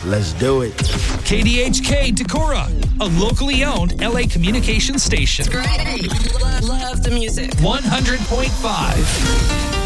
Let's do it. KDHK Decorah, a locally owned LA communications station. Great. Love the music. 100.5.